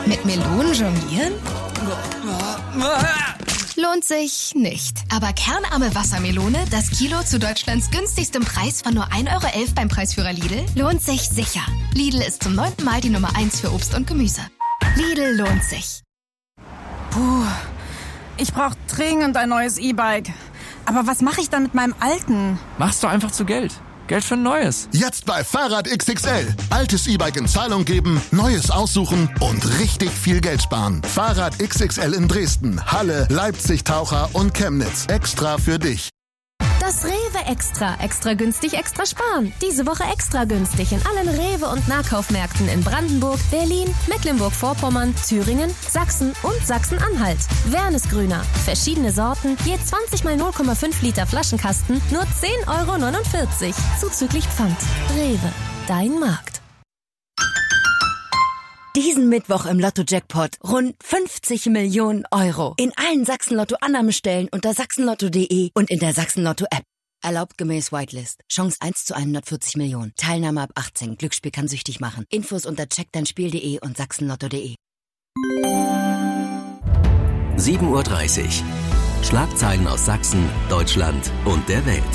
Mit Melonen jonglieren? Lohnt sich nicht. Aber kernarme Wassermelone, das Kilo zu Deutschlands günstigstem Preis von nur 1,11 € beim Preisführer Lidl, lohnt sich sicher. Lidl ist zum 9. Mal die Nummer 1 für Obst und Gemüse. Lidl lohnt sich. Puh, ich brauche dringend ein neues E-Bike. Aber was mache ich dann mit meinem alten? Machst du einfach zu Geld. Geld für ein neues. Jetzt bei Fahrrad XXL. Altes E-Bike in Zahlung geben, neues aussuchen und richtig viel Geld sparen. Fahrrad XXL in Dresden, Halle, Leipzig, Taucher und Chemnitz. Extra für dich. Das Rewe Extra. Extra günstig, extra sparen. Diese Woche extra günstig in allen Rewe- und Nahkaufmärkten in Brandenburg, Berlin, Mecklenburg-Vorpommern, Thüringen, Sachsen und Sachsen-Anhalt. Wernesgrüner. Verschiedene Sorten, je 20 mal 0,5 Liter Flaschenkasten, nur 10,49 €. Zuzüglich Pfand. Rewe. Dein Markt. Diesen Mittwoch im Lotto-Jackpot rund 50 Millionen €. In allen Sachsen-Lotto-Annahmestellen unter sachsenlotto.de und in der Sachsen-Lotto-App. Erlaubt gemäß Whitelist. Chance 1 zu 140 Millionen. Teilnahme ab 18. Glücksspiel kann süchtig machen. Infos unter checkdeinspiel.de und sachsenlotto.de. 7:30 Uhr. Schlagzeilen aus Sachsen, Deutschland und der Welt.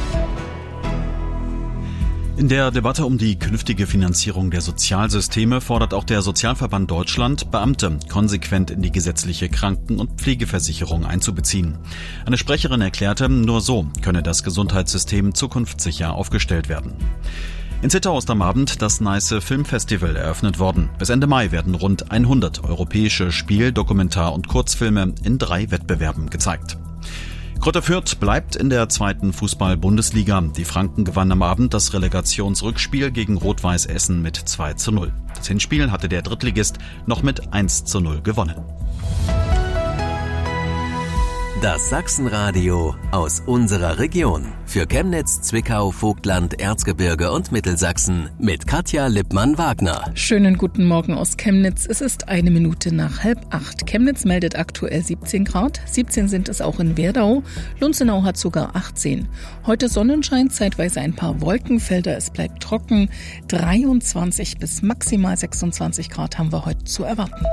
In der Debatte um die künftige Finanzierung der Sozialsysteme fordert auch der Sozialverband Deutschland, Beamte konsequent in die gesetzliche Kranken- und Pflegeversicherung einzubeziehen. Eine Sprecherin erklärte, nur so könne das Gesundheitssystem zukunftssicher aufgestellt werden. In Zittau ist am Abend das Neiße Filmfestival eröffnet worden. Bis Ende Mai werden rund 100 europäische Spiel-, Dokumentar- und Kurzfilme in 3 Wettbewerben gezeigt. Greuther Fürth bleibt in der 2. Fußball-Bundesliga. Die Franken gewannen am Abend das Relegationsrückspiel gegen Rot-Weiß Essen mit 2:0. Das Hinspiel hatte der Drittligist noch mit 1:0 gewonnen. Das Sachsenradio aus unserer Region. Für Chemnitz, Zwickau, Vogtland, Erzgebirge und Mittelsachsen mit Katja Lippmann-Wagner. Schönen guten Morgen aus Chemnitz. Es ist 1 Minute nach 7:30. Chemnitz meldet aktuell 17 Grad. 17 sind es auch in Werdau. Lunzenau hat sogar 18. Heute Sonnenschein, zeitweise ein paar Wolkenfelder. Es bleibt trocken. 23 bis maximal 26 Grad haben wir heute zu erwarten.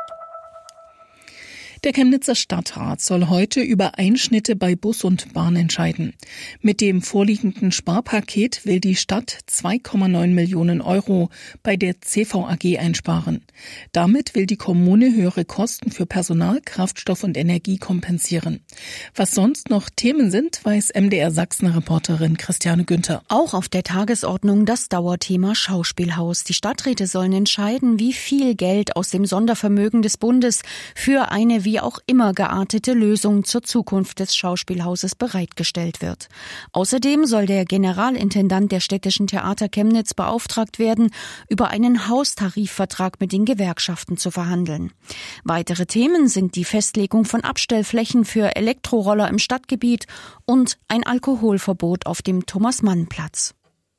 Der Chemnitzer Stadtrat soll heute über Einschnitte bei Bus und Bahn entscheiden. Mit dem vorliegenden Sparpaket will die Stadt 2,9 Millionen € bei der CVAG einsparen. Damit will die Kommune höhere Kosten für Personal, Kraftstoff und Energie kompensieren. Was sonst noch Themen sind, weiß MDR-Sachsen-Reporterin Christiane Günther. Auch auf der Tagesordnung das Dauerthema Schauspielhaus. Die Stadträte sollen entscheiden, wie viel Geld aus dem Sondervermögen des Bundes für eine wie auch immer geartete Lösung zur Zukunft des Schauspielhauses bereitgestellt wird. Außerdem soll der Generalintendant der Städtischen Theater Chemnitz beauftragt werden, über einen Haustarifvertrag mit den Gewerkschaften zu verhandeln. Weitere Themen sind die Festlegung von Abstellflächen für Elektroroller im Stadtgebiet und ein Alkoholverbot auf dem Thomas-Mann-Platz.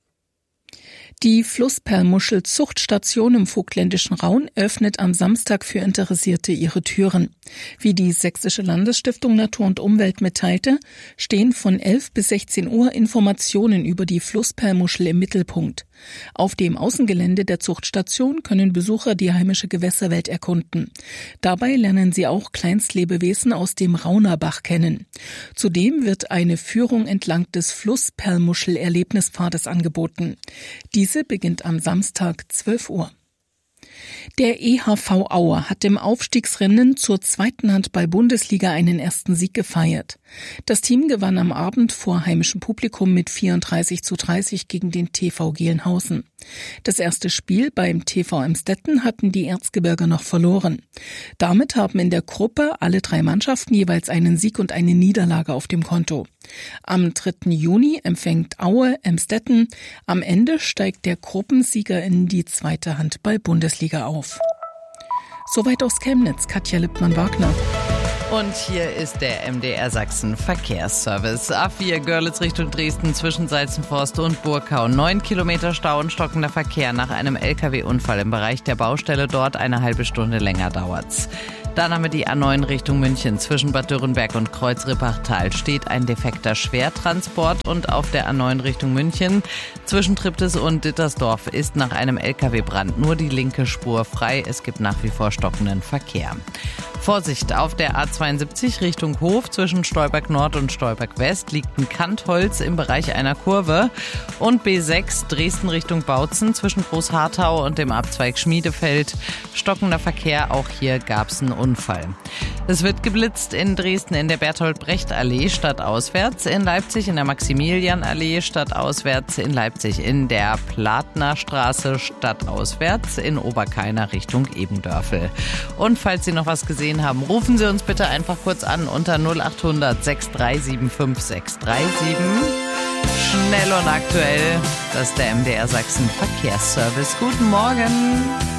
Die Flussperlmuschel-Zuchtstation im vogtländischen Raun öffnet am Samstag für Interessierte ihre Türen. Wie die Sächsische Landesstiftung Natur und Umwelt mitteilte, stehen von 11 bis 16 Uhr Informationen über die Flussperlmuschel im Mittelpunkt. Auf dem Außengelände der Zuchtstation können Besucher die heimische Gewässerwelt erkunden. Dabei lernen sie auch Kleinstlebewesen aus dem Raunerbach kennen. Zudem wird eine Führung entlang des Flussperlmuschel-Erlebnispfades angeboten. Diese beginnt am Samstag 12 Uhr. Der EHV Aue hat im Aufstiegsrennen zur 2. Handball-Bundesliga einen ersten Sieg gefeiert. Das Team gewann am Abend vor heimischem Publikum mit 34:30 gegen den TV Gelnhausen. Das erste Spiel beim TV Emstetten hatten die Erzgebirger noch verloren. Damit haben in der Gruppe alle 3 Mannschaften jeweils einen Sieg und eine Niederlage auf dem Konto. Am 3. Juni empfängt Aue Emstetten. Am Ende steigt der Gruppensieger in die 2. Handball-Bundesliga auf. Soweit aus Chemnitz, Katja Lippmann-Wagner. Und hier ist der MDR Sachsen Verkehrsservice. A4 Görlitz Richtung Dresden zwischen Salzenforst und Burgau. 9 Kilometer Stau und stockender Verkehr nach einem LKW-Unfall im Bereich der Baustelle. Dort eine halbe Stunde länger dauert's. Dann haben wir die A9 Richtung München. Zwischen Bad Dürrenberg und Kreuzrippachtal steht ein defekter Schwertransport und auf der A9 Richtung München zwischen Triptis und Dittersdorf ist nach einem LKW-Brand nur die linke Spur frei. Es gibt nach wie vor stockenden Verkehr. Vorsicht, auf der A72 Richtung Hof zwischen Stolberg Nord und Stolberg West liegt ein Kantholz im Bereich einer Kurve. Und B6 Dresden Richtung Bautzen zwischen Großharthau und dem Abzweig Schmiedefeld. Stockender Verkehr, auch hier gab es einen Unfall. Es wird geblitzt in Dresden in der Bertolt-Brecht-Allee stadtauswärts, in Leipzig in der Maximilian-Allee stadtauswärts, in Leipzig in der Platnerstraße stadtauswärts, in Oberkainer Richtung Ebendörfel. Und falls Sie noch was gesehen haben, rufen Sie uns bitte einfach kurz an unter 0800 6375 637. Schnell und aktuell, das ist der MDR Sachsen Verkehrsservice. Guten Morgen.